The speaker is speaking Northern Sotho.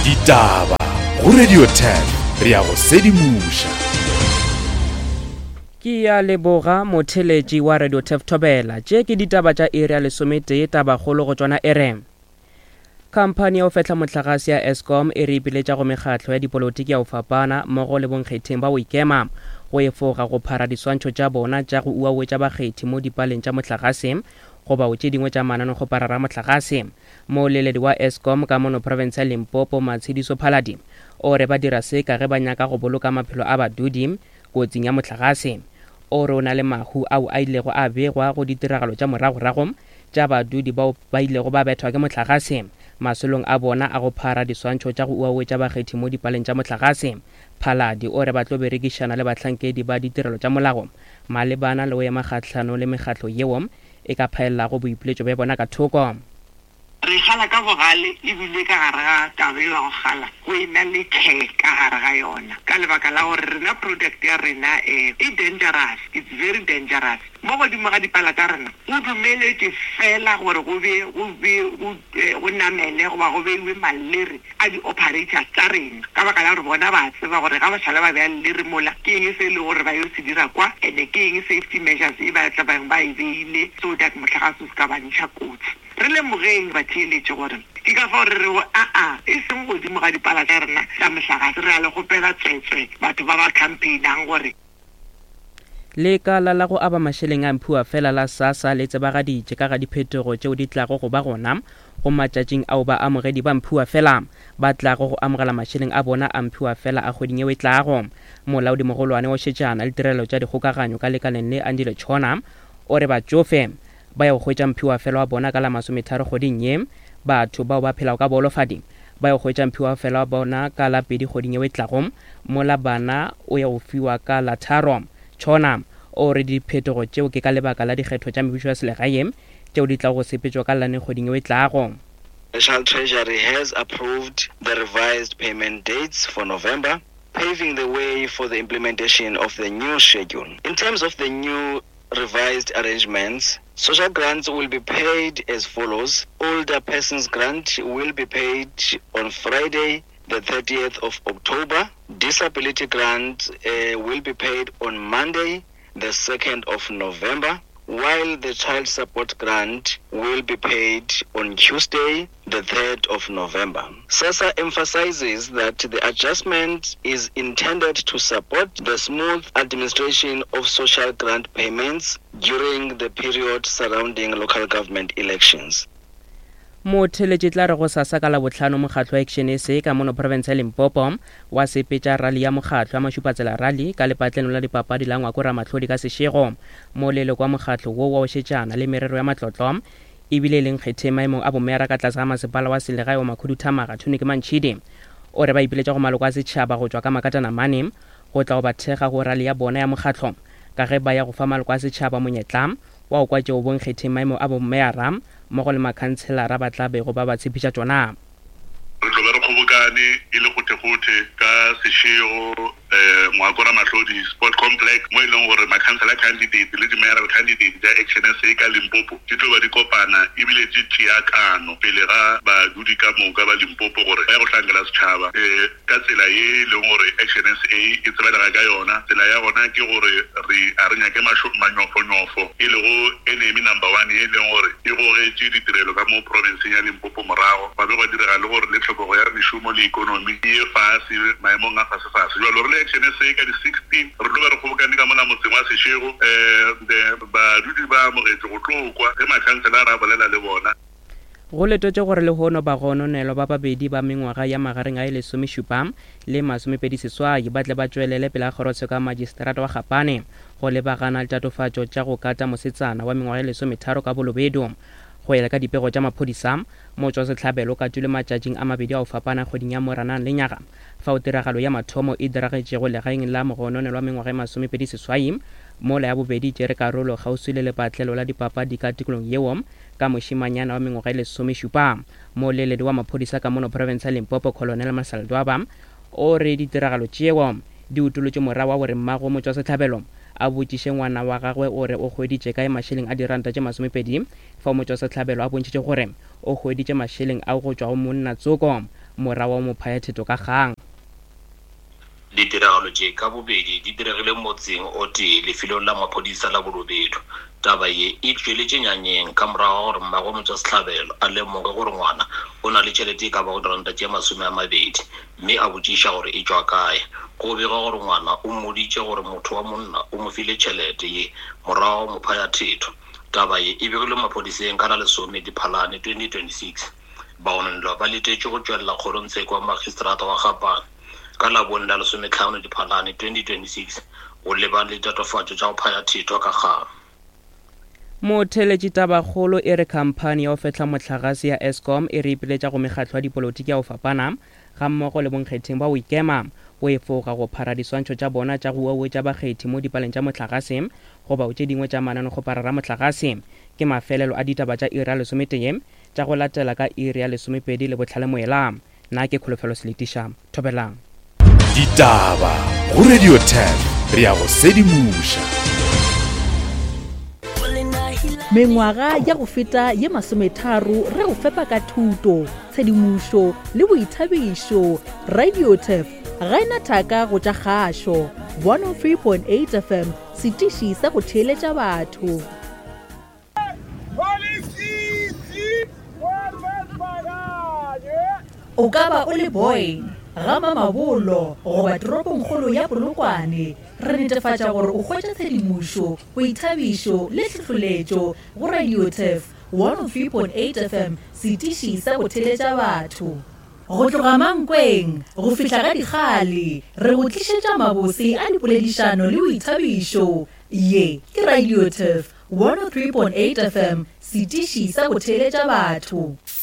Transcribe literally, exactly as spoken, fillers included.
Ditaba go Radio ten re a go sedimoša. Ke ya leboga motheletši wa Radio ten Thobela tše ke ditaba tša area lesometee taba kgolo go tšwana R M. Khamphani ya go fetla motlakase ya Eskom e re ipiletša go mekgatlo ya dipolotiki ya go fapana mmogo le bonkgetheng ba go ikema go efoga go phara diswantšho tša bona tša go uawetša bakgethi mo dipaleng tša motlakase goba o tše dingwe tša manano go parara motlakase. Mooleledi wa Eskom ka mono province ya Limpopo Matshediso Phaladi o re ba dira se ka ge ba nyaka go boloka maphelo a badudi kotsing ya motlakase. O re o na le mahu ao a ilego a begwa go ditiragalo tša moragorago tša badudi bao ba ilego ba bethwa ke motlakase masolong a bona a go phara diswantšho tša go uawetša bakgethi mo dipaleng tša motlakase. Phaladi o re ba tlo berekišana le bahlankedi ba ditirelo tša molago malebana le go ema kgahlano le mekgatlo yeo e ka phaelago boipiletšo bja bona ka thoko. Re gala ka bogale ebile ka gare ga tabela go gala go ena le care ka gare ga yona ka lebaka la gore rena product ya rena e dangerous, it's very dangerous. Mo godimo ga dipala tsa rena go dumeletse fela gore go be go be go namele go ba go beiwe malere a di-operators tsa rena ka baka la gore bona ba tseba gore ga ba šhala ba beya lere mola ke eng se le gore ba yo se dira kwa and ke eng safety measures e ba tla bang ba e beile so that motlakase se ka ba ntšha kotsi. Re le mogeng ba theeletše gore ke ka fa gore re aa e seng godimo ga dipala tsa rena tša motlakase re a le gopela tswetswe batho ba ba campaignang gore lekala la go aba mašeleng a mphiwa fela la SASSA le tsebagaditše ka ga diphetogo tšeo di tlago go ba gona go matšatšing ao ba amogedi ba mphiwa fela ba tlago go amogela mašeleng a bona a mphiwa fela a kgweding eo e tlago. Molaodi mogolwane wa šetšana le tirelo tša dikgokaganyo ka lekaleng le Andile Chona o re batšofe ba ya go hwetša mphiwa fela wa bona ka la masometharo kgoding ye, batho bao ba phelago ka boolofadi ba ya go hwetša mphiwa fela wa bona ka la pedi kgoding eo e tlago, mola bana o ya go fiwa ka la tharo. Chona o re diphetogo tšeo ke ka lebaka la dikgetho tša mebušo ya selegae tšeo di tla go sepetšwa ka lane kgoding eo e tlago. National Treasury has approved the revised payment dates for November, paving the way for the implementation of the new schedule. In terms of the new revised arrangements, social grants will be paid as follows. Older persons grant will be paid on Friday, the thirtieth of October. Disability grant uh, will be paid on Monday, the second of November, while the child support grant will be paid on Tuesday, the third of November. SASSA emphasizes that the adjustment is intended to support the smooth administration of social grant payments during the period surrounding local government elections. Motheletši tla re go SASSA ka la bohlano mokgatlo wa Action S A ka mono province ya Limpopo wa sepetša rally ya mokgatlo wa Mašupatsela rally ka lepatlelo la dipapadi la Ngwako Ramatlhodi ka Sešego. Molelo kwa mokgatlo wo wa šetšana le merero ya matlotlo ebile leng kgethe maemong a bomera ka tlase ga masepala wa selegae wa Makhuduthamaga Thunike Mantšhidi. O re ba ipiletša go maloko a setšhaba go tšwa ka Makatana Mane go tla go ba thekga go rally ya bona ya mokgatlo ka ge ba ya go fa maloko a setšhaba monyetla wa go kwa tšeo bonkgethe maemo a bommeara mmogo le makhanselara ba tla bego ba ba tshepiša tšona. Re tlo ba re kgobokane e le gote-gote ka Sešego Ngwako Ramatlhodi Sport Complex mo e leng gore makhansela candidate le di-mayoral candidate tša Action S A ka Limpopo di tlo ba di kopana ebile di tšeakano pele ga badudi ka moka ba Limpopo gore ba ya go hlankela setšhaba um ka tsela ye e leng gore Action S A e tsebalega ka yona. Tsela ya gona ke gore re a re nyake manyofonyofo e lego enemy number one e leng gore e gogetše ditirelo ka mo provinceng ya Limpopo morago ba be go direga le gore le tlhokego ya mešomo le ikonomi e fase maemong a fasefase. Jalo re le Action S A ka di-sixteen re tlo ba re kgobokane ka mona motseng wa Sešego um badudi ba amogetše go tlokwa ge makhanselara a bolela le bona. Go letotše gore lehono ba gononelo ba babedi ba mengwaga ya magareng a e lesomešupa le masomepedi seswai ba tle ba tšwelele pele a kgorotsheko ka magistrata wa Gapane go lebagana le tatofatšo tša go kata mosetsana wa mengwaga ya lesometharo ka Bolobedu. Go ela ka dipego tša maphodisa motšwasehlabelo ka tule matšatšing a mabedi a go fapana kgweding ya Moranang le nyaga fa o tiragalo ya mathomo e diragetšego legaeng la mogononelo wa mengwaga ya masomepedi seswai mola ya bobedi tšere karolo kgauswi le lepatlelo la dipapadi ka tikolong yeo ka mošimanyana wa mengwaga ya lesomešupa. Moleledi wa maphodisa ka mono province ya Limpopo Colonel Masaldwaba o re ditiragalo tšeo di utolotše morao wa gore mmago motšwasehlabelo a botšiše ngwana wa gagwe o re o hweditše kae mašeleng a diranta tše masomepedi fa motšwasehlabelo a bontšitše gore o hweditše mašeleng a go tšwa go monna tsoko mora wa mophaya theto ka kgang. Ditiragalo tse ka bobedi di diregile motseng o tee lefelong la maphodisa la Bolobedu. Taba ye e tsweletše nyanyeng ka morago gore mmago motswa setlhabelo a lemoge gore ngwana o na le tšhelete ka ba go diranta tše masome a mabedi mme a botšiša gore e tšwa kae. Go bega gore ngwana o mmoditše gore motho wa monna o mo file tšhelete ye morago mophaya thetho. Taba ye e begilwe maphodiseng ka la lesome Diphalane twenty twenty-six. Baonelwa ba letetše go tšwelela kgorotsheko wa magistrata wa Gapane ka la bone la lesomehlano Diphalane twenty twenty-six go leba le tatofatšo tša go phaya thetho ka kgang. Motheletši tabakgolo e re khamphane ya go fetla motlhagase ya Eskom e re ipiletša go mekgatlo ya dipolotiki ya go fapana ga mmogo le bonkgetheng ba go ikema go efoga go phara diswantšho tša bona tša go uauetša bakgethi mo dipaleng tša motlhagase go bao tše dingwe tša manano go parara motlhagase ke mafelelo a ditaba tša iri ya lesometee tša go latela ka iri ya lesomepedi le bohlale moela. Nna ke Kholofelo Seletiša Thobelang. Ditaba go Radio ten re ya go sedimuša. Mengwaga ya go feta ye masometharo re go fepa ka thuto, tshedimušo le boithabišo. Radio ten ga ena thaka go tša kgašo. one oh three point eight F M setiši sa go theeletša batho. O ka ba o le boy, gama mabolo goba toropong kgolo ya Polokwane. Re netefatša gore o hwetša tshedimušo, boithabišo le hlahloletšo go Radio ten one oh three point eight F M setiši sa go theeletša batho. Go tloga Mankweng go fihla ka dikgale re go tlišetša mabose a dipoledišano le boithabišo. Ye ke Radio ten one oh three point eight F M setiši sa go theeletša batho.